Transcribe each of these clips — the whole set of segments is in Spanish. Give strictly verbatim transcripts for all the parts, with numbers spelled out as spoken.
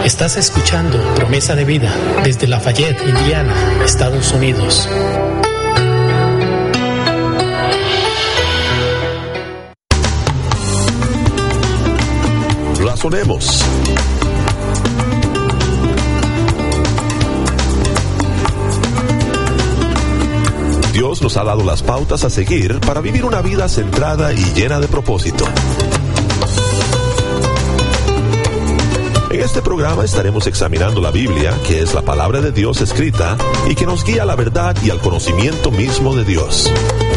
Estás escuchando Promesa de Vida desde Lafayette, Indiana, Estados Unidos. Razonemos. Dios nos ha dado las pautas a seguir para vivir una vida centrada y llena de propósito. En este programa estaremos examinando la Biblia, que es la palabra de Dios escrita y que nos guía a la verdad y al conocimiento mismo de Dios.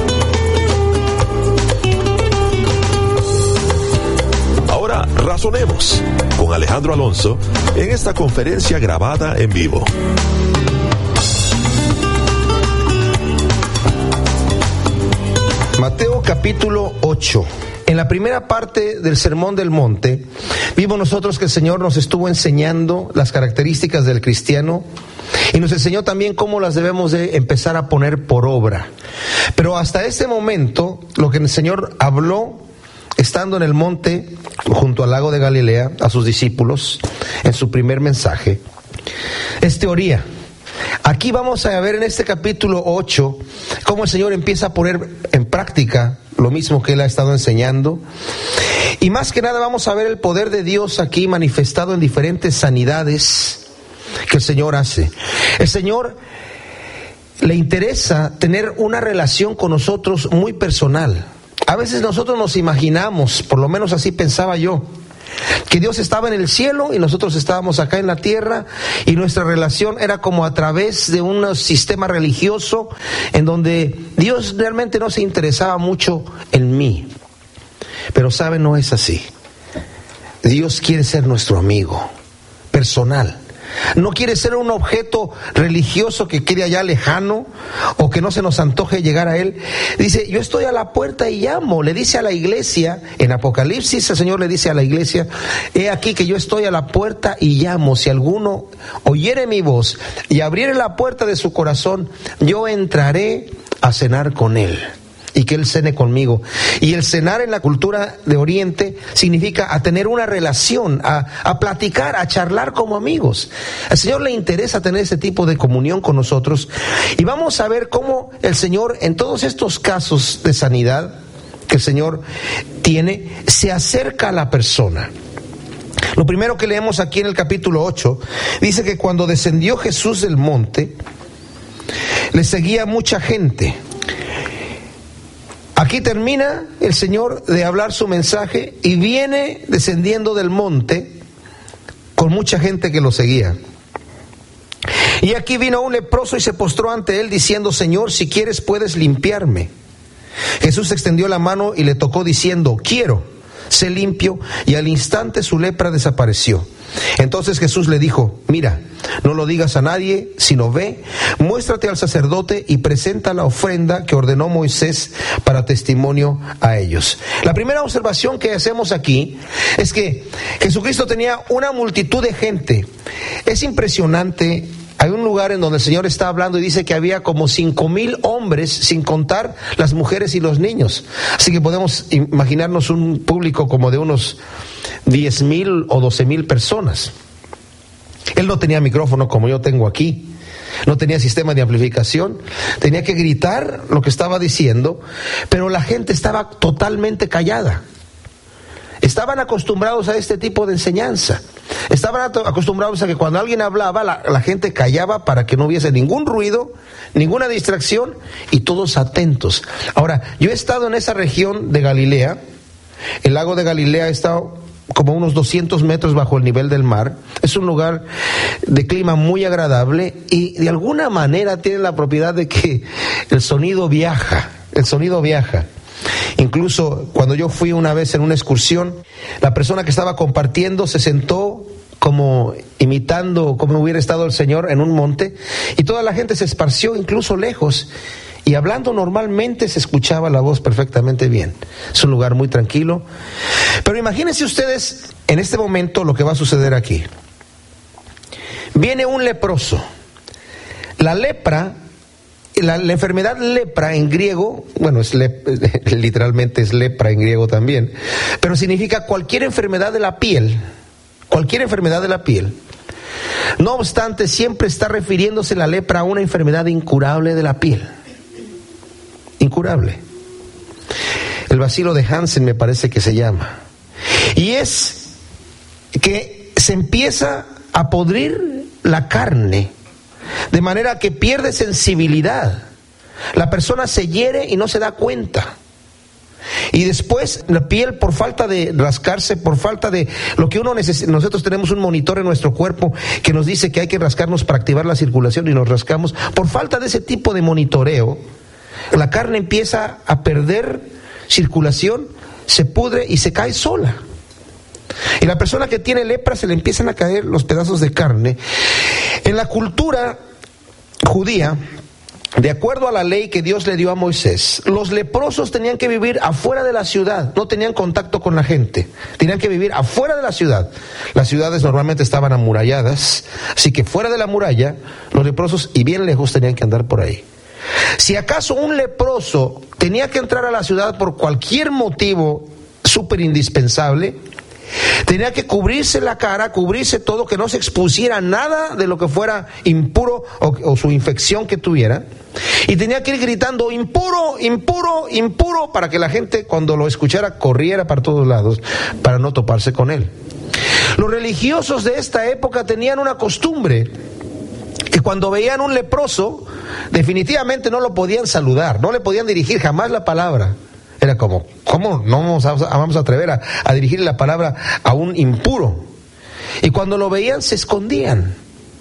Ahora razonemos con Alejandro Alonso en esta conferencia grabada en vivo. Mateo capítulo ocho. En la primera parte del Sermón del Monte, vimos nosotros que el Señor nos estuvo enseñando las características del cristiano y nos enseñó también cómo las debemos de empezar a poner por obra. Pero hasta este momento, lo que el Señor habló, estando en el monte, junto al lago de Galilea, a sus discípulos, en su primer mensaje, es teoría. Aquí vamos a ver en este capítulo ocho cómo el Señor empieza a poner en práctica lo mismo que Él ha estado enseñando. Y más que nada vamos a ver el poder de Dios aquí manifestado en diferentes sanidades que el Señor hace. El Señor le interesa tener una relación con nosotros muy personal. A veces nosotros nos imaginamos, por lo menos así pensaba yo, que Dios estaba en el cielo y nosotros estábamos acá en la tierra y nuestra relación era como a través de un sistema religioso en donde Dios realmente no se interesaba mucho en mí. Pero saben, no es así. Dios quiere ser nuestro amigo personal. No quiere ser un objeto religioso que quede allá lejano o que no se nos antoje llegar a Él. Dice, yo estoy a la puerta y llamo. Le dice a la iglesia, en Apocalipsis el Señor le dice a la iglesia, he aquí que yo estoy a la puerta y llamo. Si alguno oyere mi voz y abriere la puerta de su corazón, yo entraré a cenar con Él y que Él cene conmigo. Y el cenar en la cultura de Oriente significa a tener una relación, a, a platicar, a charlar como amigos. Al Señor le interesa tener ese tipo de comunión con nosotros. Y vamos a ver cómo el Señor, en todos estos casos de sanidad que el Señor tiene, se acerca a la persona. Lo primero que leemos aquí en el capítulo ocho, dice que cuando descendió Jesús del monte, le seguía mucha gente. Aquí termina el Señor de hablar su mensaje y viene descendiendo del monte con mucha gente que lo seguía. Y aquí vino un leproso y se postró ante él diciendo, Señor, si quieres puedes limpiarme. Jesús extendió la mano y le tocó diciendo, quiero, sé limpio, y al instante su lepra desapareció. Entonces Jesús le dijo, mira, no lo digas a nadie, sino ve, muéstrate al sacerdote y presenta la ofrenda que ordenó Moisés para testimonio a ellos. La primera observación que hacemos aquí es que Jesucristo tenía una multitud de gente. Es impresionante. Hay un lugar en donde el Señor está hablando y dice que había como cinco mil hombres, sin contar las mujeres y los niños. Así que podemos imaginarnos un público como de unos diez mil o doce mil personas. Él no tenía micrófono como yo tengo aquí. No tenía sistema de amplificación. Tenía que gritar lo que estaba diciendo, pero la gente estaba totalmente callada. Estaban acostumbrados a este tipo de enseñanza. Estaban acostumbrados a que cuando alguien hablaba, la, la gente callaba para que no hubiese ningún ruido, ninguna distracción y todos atentos. Ahora, yo he estado en esa región de Galilea. El lago de Galilea ha estado como unos doscientos metros bajo el nivel del mar. Es un lugar de clima muy agradable y de alguna manera tiene la propiedad de que el sonido viaja, el sonido viaja. Incluso cuando yo fui una vez en una excursión, la persona que estaba compartiendo se sentó como imitando como hubiera estado el Señor en un monte y toda la gente se esparció incluso lejos y hablando normalmente se escuchaba la voz perfectamente bien. Es un lugar muy tranquilo. Pero imagínense ustedes en este momento lo que va a suceder aquí. Viene un leproso. La lepra La, la enfermedad lepra en griego, bueno, es lep, literalmente es lepra en griego también, pero significa cualquier enfermedad de la piel, cualquier enfermedad de la piel. No obstante, siempre está refiriéndose la lepra a una enfermedad incurable de la piel. Incurable. El bacilo de Hansen me parece que se llama. Y es que se empieza a podrir la carne, de manera que pierde sensibilidad. La persona se hiere y no se da cuenta. Y después la piel, por falta de rascarse, por falta de lo que uno necesita, nosotros tenemos un monitor en nuestro cuerpo que nos dice que hay que rascarnos para activar la circulación y nos rascamos. Por falta de ese tipo de monitoreo, la carne empieza a perder circulación, se pudre y se cae sola. Y la persona que tiene lepra se le empiezan a caer los pedazos de carne. En la cultura judía, de acuerdo a la ley que Dios le dio a Moisés, los leprosos tenían que vivir afuera de la ciudad, no tenían contacto con la gente, tenían que vivir afuera de la ciudad. Las ciudades normalmente estaban amuralladas, así que fuera de la muralla, los leprosos y bien lejos tenían que andar por ahí. Si acaso un leproso tenía que entrar a la ciudad por cualquier motivo súper indispensable, tenía que cubrirse la cara, cubrirse todo, que no se expusiera nada de lo que fuera impuro o, o su infección que tuviera. Y tenía que ir gritando impuro, impuro, impuro, para que la gente cuando lo escuchara corriera para todos lados para no toparse con él. Los religiosos de esta época tenían una costumbre, que cuando veían un leproso, definitivamente no lo podían saludar, no le podían dirigir jamás la palabra. Era como, ¿cómo no vamos a, vamos a atrever a, a dirigir la palabra a un impuro? Y cuando lo veían se escondían.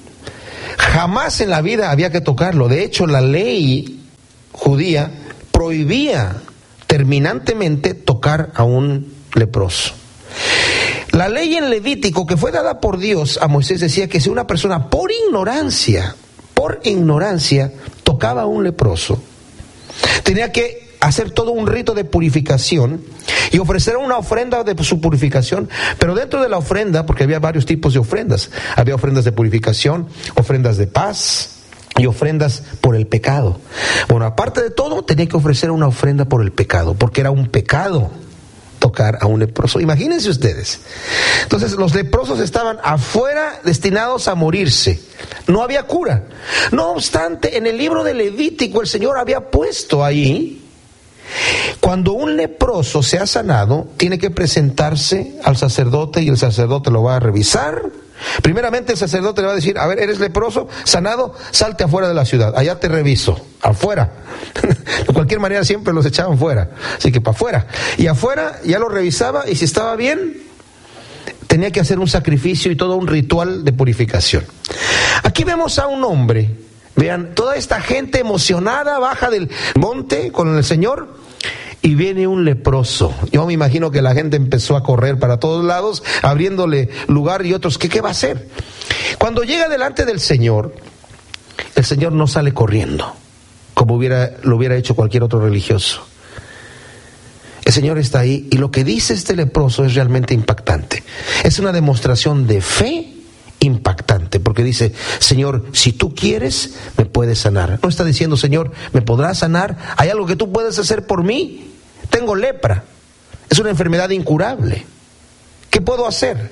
Jamás en la vida había que tocarlo. De hecho, la ley judía prohibía terminantemente tocar a un leproso. La ley en Levítico que fue dada por Dios a Moisés decía que si una persona por ignorancia, por ignorancia, tocaba a un leproso, tenía que hacer todo un rito de purificación y ofrecer una ofrenda de su purificación, pero dentro de la ofrenda, porque había varios tipos de ofrendas, había ofrendas de purificación, ofrendas de paz y ofrendas por el pecado. Bueno, aparte de todo, tenía que ofrecer una ofrenda por el pecado, porque era un pecado tocar a un leproso. Imagínense ustedes. Entonces los leprosos estaban afuera, destinados a morirse. No había cura. No obstante, en el libro de Levítico el Señor había puesto ahí, cuando un leproso se ha sanado, tiene que presentarse al sacerdote y el sacerdote lo va a revisar. Primeramente el sacerdote le va a decir, a ver, eres leproso, sanado, salte afuera de la ciudad, allá te reviso, afuera. De cualquier manera siempre los echaban fuera, así que para afuera. Y afuera ya lo revisaba y si estaba bien, tenía que hacer un sacrificio y todo un ritual de purificación. Aquí vemos a un hombre, vean, toda esta gente emocionada baja del monte con el Señor y viene un leproso. Yo me imagino que la gente empezó a correr para todos lados, abriéndole lugar y otros, ¿qué, qué va a hacer? Cuando llega delante del Señor, el Señor no sale corriendo, como hubiera, lo hubiera hecho cualquier otro religioso. El Señor está ahí y lo que dice este leproso es realmente impactante. Es una demostración de fe impactante, porque dice, Señor, si tú quieres, me puedes sanar. No está diciendo, Señor, ¿me podrás sanar? ¿Hay algo que tú puedes hacer por mí? Tengo lepra, es una enfermedad incurable. ¿Qué puedo hacer?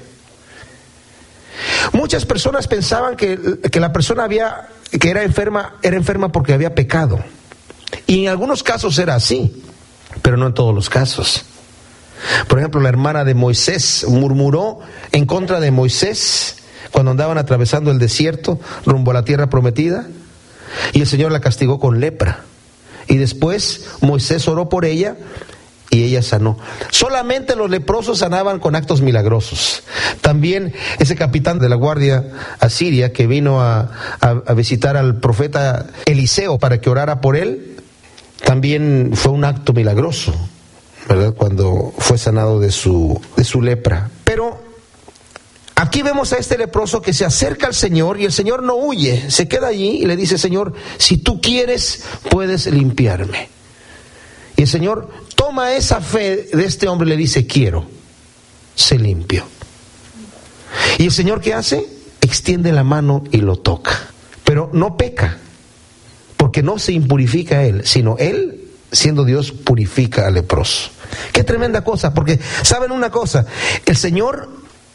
Muchas personas pensaban que, que la persona había, que era enferma, era enferma porque había pecado. Y en algunos casos era así, pero no en todos los casos. Por ejemplo, la hermana de Moisés murmuró en contra de Moisés cuando andaban atravesando el desierto rumbo a la tierra prometida, y el Señor la castigó con lepra. Y después Moisés oró por ella y ella sanó. Solamente los leprosos sanaban con actos milagrosos. También ese capitán de la guardia asiria que vino a, a, a visitar al profeta Eliseo para que orara por él, también fue un acto milagroso, ¿verdad? Cuando fue sanado de su, de su lepra. Pero aquí vemos a este leproso que se acerca al Señor y el Señor no huye, se queda allí y le dice, Señor, si tú quieres, puedes limpiarme. Y el Señor toma esa fe de este hombre y le dice, quiero, sé limpio. Y el Señor, ¿qué hace? Extiende la mano y lo toca. Pero no peca, porque no se impurifica a él, sino él, siendo Dios, purifica al leproso. Qué tremenda cosa, porque ¿saben una cosa? El Señor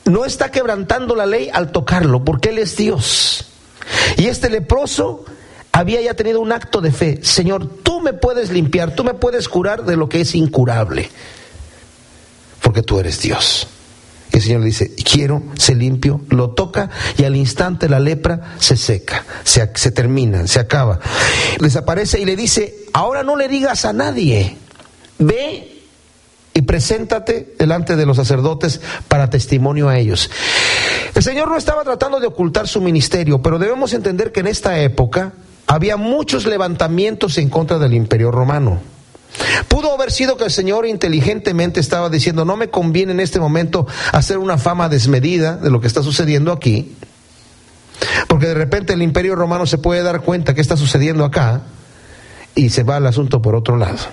no está quebrantando la ley al tocarlo, porque Él es Dios. Y este leproso había ya tenido un acto de fe. Señor, tú me puedes limpiar, tú me puedes curar de lo que es incurable, porque tú eres Dios. Y el Señor le dice, quiero, se limpio, lo toca y al instante la lepra se seca, se, se termina, se acaba. Desaparece y le dice, ahora no le digas a nadie, ve y preséntate delante de los sacerdotes para testimonio a ellos. El Señor no estaba tratando de ocultar su ministerio, pero debemos entender que en esta época había muchos levantamientos en contra del Imperio Romano. Pudo haber sido que el Señor inteligentemente estaba diciendo, no me conviene en este momento hacer una fama desmedida de lo que está sucediendo aquí, porque de repente el Imperio Romano se puede dar cuenta que está sucediendo acá y se va el asunto por otro lado.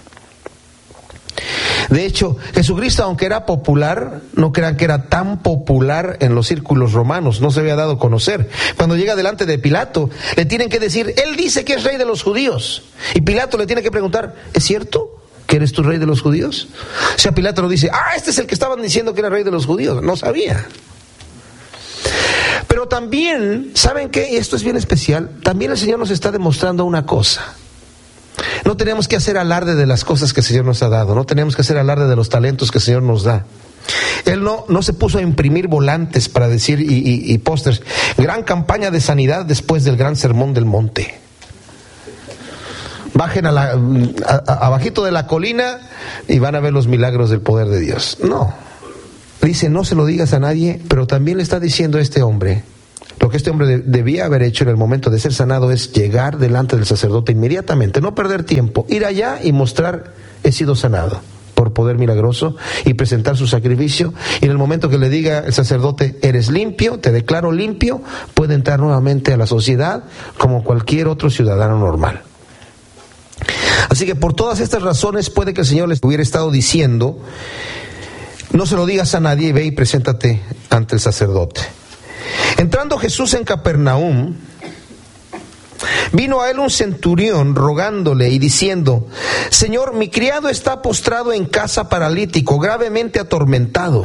De hecho, Jesucristo, aunque era popular, no crean que era tan popular en los círculos romanos, no se había dado a conocer. Cuando llega delante de Pilato, le tienen que decir, él dice que es rey de los judíos. Y Pilato le tiene que preguntar, ¿es cierto que eres tú rey de los judíos? O sea, Pilato lo dice, ah, este es el que estaban diciendo que era rey de los judíos. No sabía. Pero también, ¿saben qué? Y esto es bien especial, también el Señor nos está demostrando una cosa. No tenemos que hacer alarde de las cosas que el Señor nos ha dado, no tenemos que hacer alarde de los talentos que el Señor nos da. Él no, no se puso a imprimir volantes para decir y, y, y pósters, gran campaña de sanidad después del gran sermón del monte. Bajen a la, a, a, abajito de la colina y van a ver los milagros del poder de Dios. No, dice no se lo digas a nadie, pero también le está diciendo a este hombre, lo que este hombre de, debía haber hecho en el momento de ser sanado es llegar delante del sacerdote inmediatamente, no perder tiempo, ir allá y mostrar, he sido sanado por poder milagroso, y presentar su sacrificio, y en el momento que le diga el sacerdote, eres limpio, te declaro limpio, puede entrar nuevamente a la sociedad como cualquier otro ciudadano normal. Así que por todas estas razones puede que el Señor les hubiera estado diciendo, no se lo digas a nadie, ve y preséntate ante el sacerdote. Entrando Jesús en Capernaum, vino a él un centurión rogándole y diciendo, Señor, mi criado está postrado en casa paralítico, gravemente atormentado.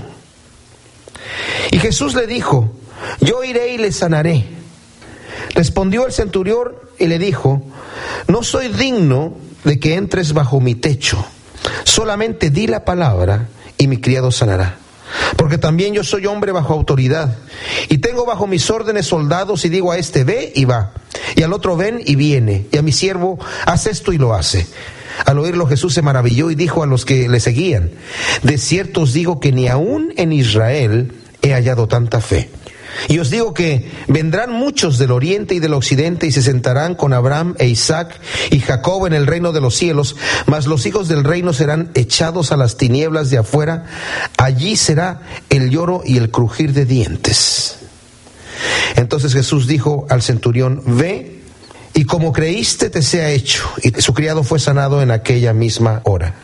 Y Jesús le dijo, yo iré y le sanaré. Respondió el centurión y le dijo, no soy digno de que entres bajo mi techo, solamente di la palabra y mi criado sanará. Porque también yo soy hombre bajo autoridad, y tengo bajo mis órdenes soldados, y digo a este, ve y va, y al otro, ven y viene, y a mi siervo, haz esto y lo hace. Al oírlo Jesús se maravilló y dijo a los que le seguían, de cierto os digo que ni aún en Israel he hallado tanta fe. Y os digo que vendrán muchos del oriente y del occidente y se sentarán con Abraham e Isaac y Jacob en el reino de los cielos, mas los hijos del reino serán echados a las tinieblas de afuera, allí será el lloro y el crujir de dientes. Entonces Jesús dijo al centurión, ve, y como creíste te sea hecho. Y su criado fue sanado en aquella misma hora.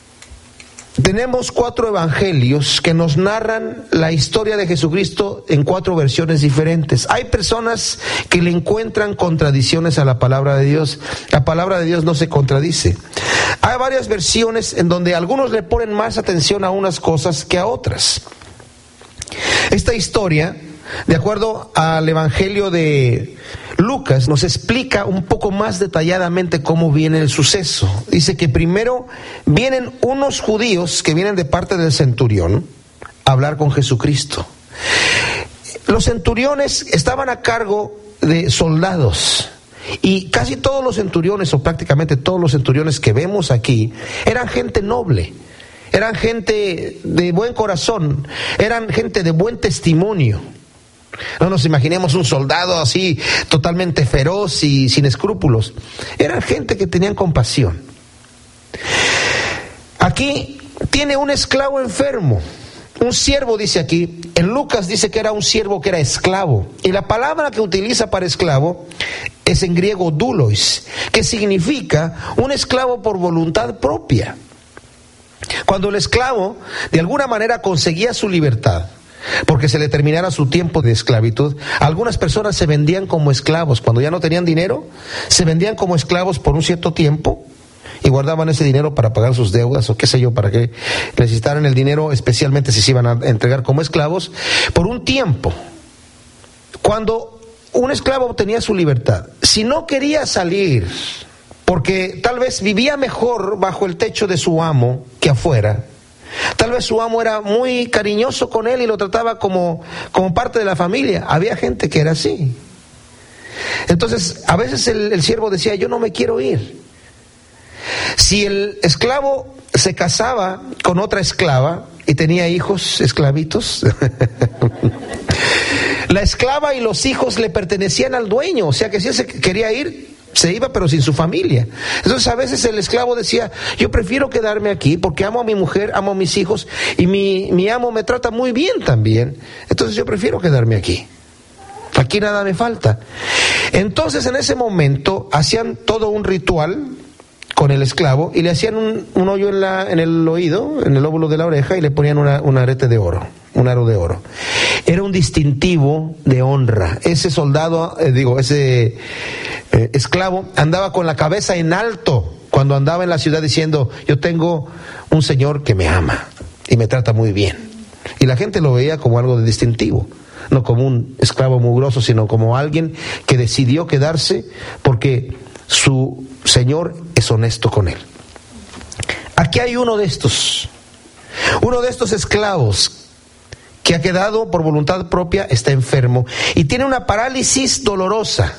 Tenemos cuatro evangelios que nos narran la historia de Jesucristo en cuatro versiones diferentes. Hay personas que le encuentran contradicciones a la palabra de Dios. La palabra de Dios no se contradice. Hay varias versiones en donde algunos le ponen más atención a unas cosas que a otras. Esta historia, de acuerdo al evangelio de Lucas, nos explica un poco más detalladamente cómo viene el suceso. Dice que primero vienen unos judíos que vienen de parte del centurión a hablar con Jesucristo. Los centuriones estaban a cargo de soldados, y casi todos los centuriones, o prácticamente todos los centuriones que vemos aquí, eran gente noble, eran gente de buen corazón, eran gente de buen testimonio. No nos imaginemos un soldado así totalmente feroz y sin escrúpulos. Eran gente que tenían compasión. Aquí tiene un esclavo enfermo, un siervo, dice aquí. En Lucas dice que era un siervo que era esclavo, y la palabra que utiliza para esclavo es en griego doulos, que significa un esclavo por voluntad propia. Cuando el esclavo de alguna manera conseguía su libertad, porque se le terminara su tiempo de esclavitud, algunas personas se vendían como esclavos. Cuando ya no tenían dinero, se vendían como esclavos por un cierto tiempo, y guardaban ese dinero para pagar sus deudas o qué sé yo, para que necesitaran el dinero, especialmente si se iban a entregar como esclavos, por un tiempo. Cuando un esclavo obtenía su libertad, si no quería salir, porque tal vez vivía mejor bajo el techo de su amo que afuera, tal vez su amo era muy cariñoso con él y lo trataba como, como parte de la familia, había gente que era así. Entonces, a veces el, el siervo decía, yo no me quiero ir. Si el esclavo se casaba con otra esclava y tenía hijos esclavitos, la esclava y los hijos le pertenecían al dueño, o sea que si él se quería ir, se iba pero sin su familia. Entonces a veces el esclavo decía, yo prefiero quedarme aquí porque amo a mi mujer, amo a mis hijos y mi, mi amo me trata muy bien también, entonces yo prefiero quedarme aquí. Aquí nada me falta. Entonces en ese momento hacían todo un ritual con el esclavo y le hacían un, un hoyo en, la, en el oído, en el lóbulo de la oreja, y le ponían una, un arete de oro, un aro de oro. Era un distintivo de honra. Ese soldado, eh, digo, ese eh, esclavo andaba con la cabeza en alto cuando andaba en la ciudad diciendo, yo tengo un señor que me ama y me trata muy bien. Y la gente lo veía como algo de distintivo. No como un esclavo mugroso, sino como alguien que decidió quedarse porque su señor es honesto con él. Aquí hay uno de estos, uno de estos esclavos que ha quedado por voluntad propia, está enfermo y tiene una parálisis dolorosa.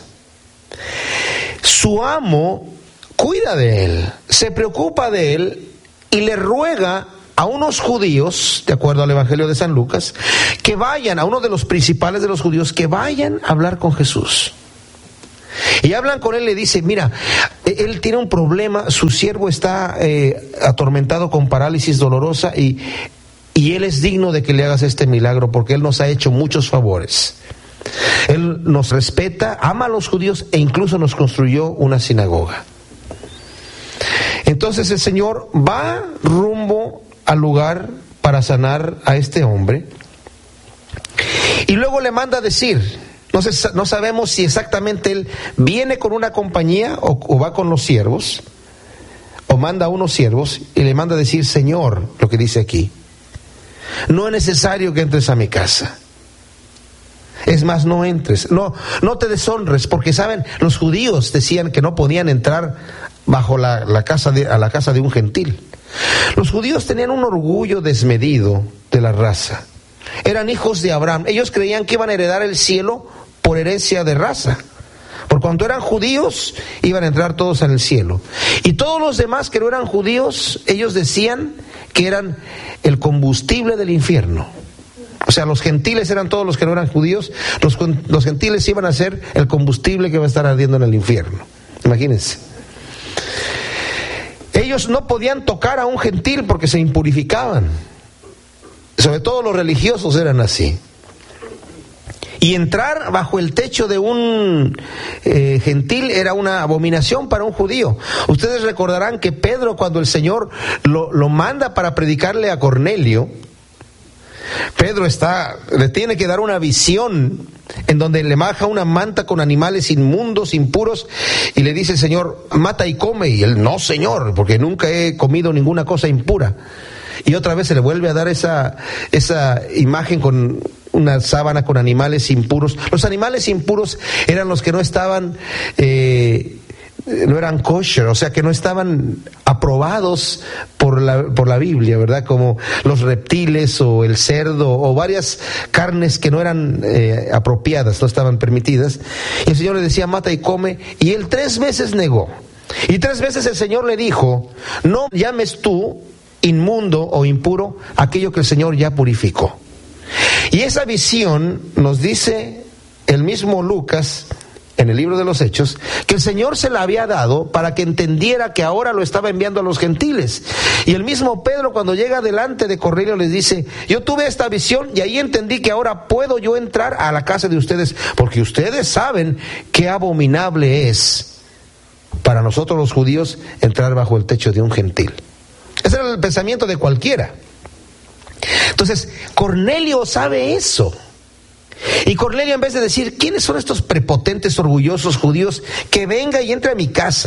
Su amo cuida de él, se preocupa de él y le ruega a unos judíos, de acuerdo al Evangelio de San Lucas, que vayan, a uno de los principales de los judíos, que vayan a hablar con Jesús. Y hablan con él, le dice, mira, él tiene un problema, su siervo está eh, atormentado con parálisis dolorosa y, y él es digno de que le hagas este milagro porque él nos ha hecho muchos favores. Él nos respeta, ama a los judíos e incluso nos construyó una sinagoga. Entonces el Señor va rumbo al lugar para sanar a este hombre y luego le manda a decir, no, sé, no sabemos si exactamente él viene con una compañía o, o va con los siervos o manda a unos siervos y le manda a decir, Señor, lo que dice aquí, no es necesario que entres a mi casa. Es más, no entres, no, no te deshonres, porque saben, los judíos decían que no podían entrar bajo la, la casa de, a la casa de un gentil. Los judíos tenían un orgullo desmedido de la raza. Eran hijos de Abraham. Ellos creían que iban a heredar el cielo por herencia de raza. Por cuanto eran judíos, iban a entrar todos en el cielo. Y todos los demás que no eran judíos, ellos decían que eran el combustible del infierno. O sea, los gentiles eran todos los que no eran judíos. Los, los gentiles iban a ser el combustible que va a estar ardiendo en el infierno. Imagínense. Ellos no podían tocar a un gentil porque se impurificaban. Sobre todo los religiosos eran así. Y entrar bajo el techo de un eh, gentil era una abominación para un judío. Ustedes recordarán que Pedro, cuando el Señor lo, lo manda para predicarle a Cornelio, Pedro está, le tiene que dar una visión en donde le baja una manta con animales inmundos, impuros, y le dice, Señor, mata y come. Y él, no, Señor, porque nunca he comido ninguna cosa impura. Y otra vez se le vuelve a dar esa, esa imagen con una sábana con animales impuros. Los animales impuros eran los que no estaban, eh, no eran kosher, o sea que no estaban aprobados por la, por la Biblia, ¿verdad? Como los reptiles o el cerdo o varias carnes que no eran eh, apropiadas, no estaban permitidas. Y el Señor le decía, mata y come, y él tres veces negó. Y tres veces el Señor le dijo, no llames tú inmundo o impuro aquello que el Señor ya purificó. Y esa visión nos dice el mismo Lucas en el libro de los Hechos, que el Señor se la había dado para que entendiera que ahora lo estaba enviando a los gentiles. Y el mismo Pedro, cuando llega delante de Cornelio, les dice, yo tuve esta visión y ahí entendí que ahora puedo yo entrar a la casa de ustedes, porque ustedes saben qué abominable es para nosotros los judíos entrar bajo el techo de un gentil. Ese era el pensamiento de cualquiera. Entonces, Cornelio sabe eso. Y Cornelio, en vez de decir, ¿quiénes son estos prepotentes, orgullosos judíos? Que venga y entre a mi casa.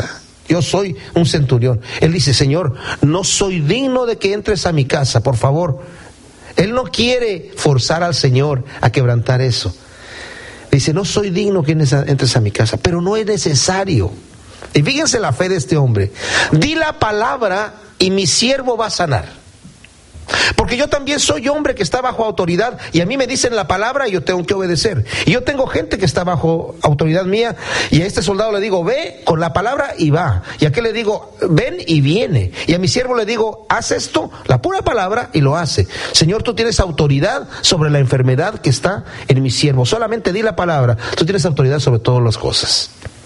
Yo soy un centurión. Él dice, Señor, no soy digno de que entres a mi casa, por favor. Él no quiere forzar al Señor a quebrantar eso. Dice, no soy digno que entres a mi casa, pero no es necesario. Y fíjense la fe de este hombre. Di la palabra y mi siervo va a sanar. Porque yo también soy hombre que está bajo autoridad y a mí me dicen la palabra y yo tengo que obedecer. Y yo tengo gente que está bajo autoridad mía y a este soldado le digo, ve con la palabra y va. Y a aquel le digo, ven y viene. Y a mi siervo le digo, haz esto, la pura palabra, y lo hace. Señor, tú tienes autoridad sobre la enfermedad que está en mi siervo. Solamente di la palabra. Tú tienes autoridad sobre todas las cosas.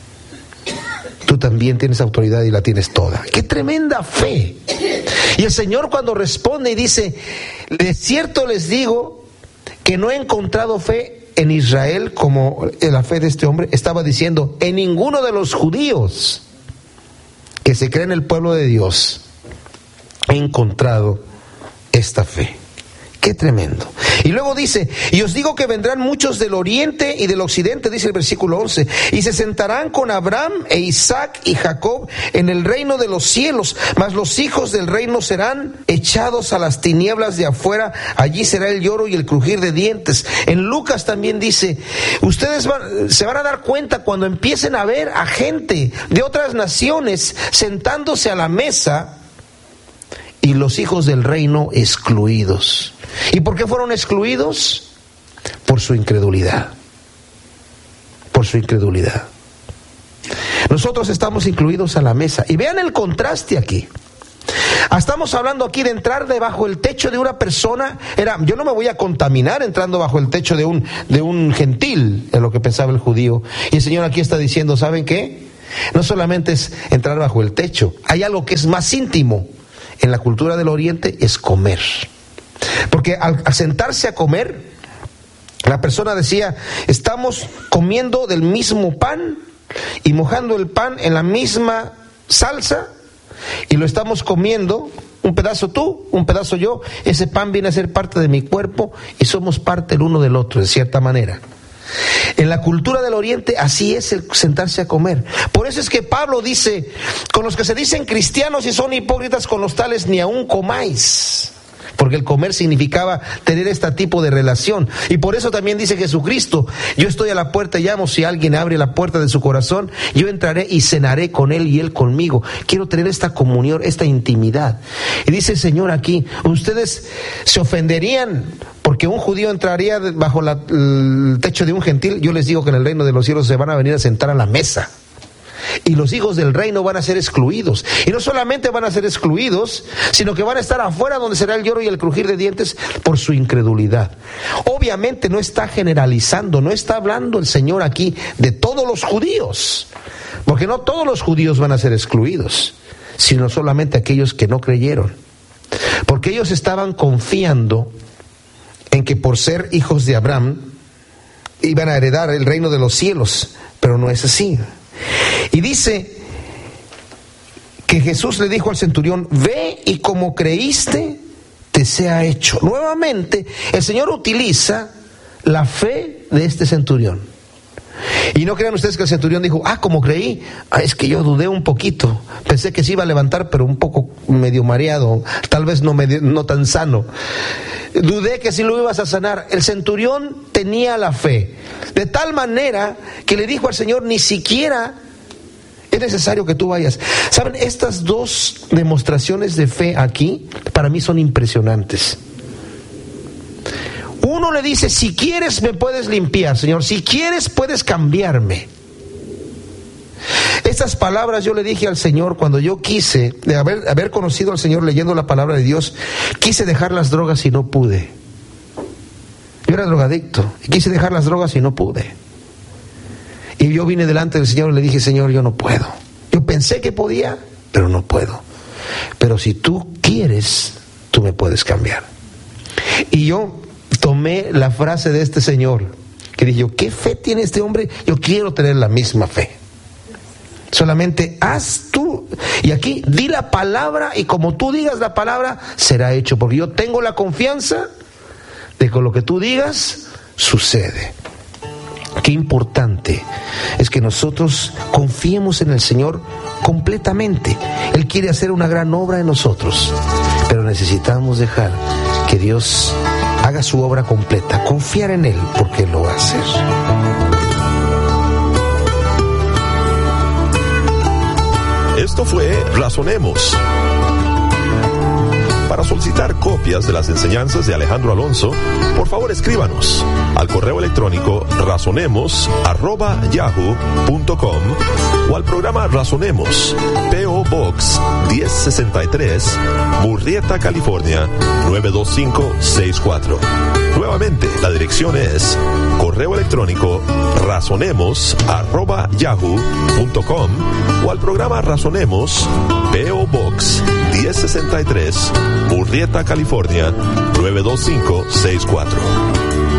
Tú también tienes autoridad y la tienes toda. ¡Qué tremenda fe! Y el Señor cuando responde y dice, de cierto les digo que no he encontrado fe en Israel como la fe de este hombre, estaba diciendo, en ninguno de los judíos que se cree en el pueblo de Dios he encontrado esta fe. ¡Qué tremendo! Y luego dice, y os digo que vendrán muchos del oriente y del occidente, dice el versículo once, y se sentarán con Abraham e Isaac y Jacob en el reino de los cielos, mas los hijos del reino serán echados a las tinieblas de afuera, allí será el lloro y el crujir de dientes. En Lucas también dice, ustedes van, se van a dar cuenta cuando empiecen a ver a gente de otras naciones sentándose a la mesa y los hijos del reino excluidos. ¿Y por qué fueron excluidos? Por su incredulidad. Por su incredulidad. Nosotros estamos incluidos a la mesa. Y vean el contraste aquí. Estamos hablando aquí de entrar debajo del techo de una persona. Era, yo no me voy a contaminar entrando bajo el techo de un, de un gentil, es lo que pensaba el judío. Y el Señor aquí está diciendo, ¿saben qué? No solamente es entrar bajo el techo, hay algo que es más íntimo. En la cultura del oriente es comer. Porque al sentarse a comer, la persona decía, estamos comiendo del mismo pan y mojando el pan en la misma salsa y lo estamos comiendo, un pedazo tú, un pedazo yo, ese pan viene a ser parte de mi cuerpo y somos parte el uno del otro, de cierta manera. En la cultura del oriente así es el sentarse a comer. Por eso es que Pablo dice, con los que se dicen cristianos y son hipócritas, con los tales ni aún comáis. Porque el comer significaba tener este tipo de relación. Y por eso también dice Jesucristo, yo estoy a la puerta y llamo, si alguien abre la puerta de su corazón, yo entraré y cenaré con él y él conmigo. Quiero tener esta comunión, esta intimidad. Y dice el Señor aquí, ustedes se ofenderían porque un judío entraría bajo la, el techo de un gentil. Yo les digo que en el reino de los cielos se van a venir a sentar a la mesa. Y los hijos del reino van a ser excluidos. Y no solamente van a ser excluidos, sino que van a estar afuera donde será el lloro y el crujir de dientes por su incredulidad. Obviamente no está generalizando, no está hablando el Señor aquí de todos los judíos, porque no todos los judíos van a ser excluidos, sino solamente aquellos que no creyeron. Porque ellos estaban confiando en que por ser hijos de Abraham iban a heredar el reino de los cielos, pero no es así. Y dice que Jesús le dijo al centurión, ve y como creíste, te sea hecho. Nuevamente, el Señor utiliza la fe de este centurión. Y no crean ustedes que el centurión dijo, ah, como creí, ah, es que yo dudé un poquito, pensé que se iba a levantar, pero un poco medio mareado, tal vez no, medio, no tan sano. Dudé que si lo ibas a sanar. El centurión tenía la fe, de tal manera que le dijo al Señor, ni siquiera es necesario que tú vayas. ¿Saben? Estas dos demostraciones de fe aquí, para mí son impresionantes. Uno le dice, si quieres me puedes limpiar, Señor, si quieres puedes cambiarme. Estas palabras yo le dije al Señor cuando yo quise, de haber, haber conocido al Señor leyendo la palabra de Dios, quise dejar las drogas y no pude. Yo era drogadicto y quise dejar las drogas y no pude. Y yo vine delante del Señor y le dije, Señor, yo no puedo. Yo pensé que podía, pero no puedo. Pero si tú quieres, tú me puedes cambiar. Y yo tomé la frase de este señor, que dije, ¿qué fe tiene este hombre? Yo quiero tener la misma fe. Solamente haz tú, y aquí di la palabra, y como tú digas la palabra, será hecho, porque yo tengo la confianza de que lo que tú digas, sucede. Qué importante es que nosotros confiemos en el Señor completamente. Él quiere hacer una gran obra en nosotros, pero necesitamos dejar que Dios haga su obra completa, confiar en Él, porque Él lo va a hacer. Esto fue Razonemos. Para solicitar copias de las enseñanzas de Alejandro Alonso, por favor escríbanos al correo electrónico razonemos arroba yahoo punto com o al programa Razonemos, P O Box diez sesenta y tres, Murrieta, California nueve dos cinco seis cuatro. Nuevamente, la dirección es correo electrónico razonemos arroba yahoo punto com o al programa Razonemos, P O Box diez sesenta y tres, Murrieta, California nueve dos cinco seis cuatro.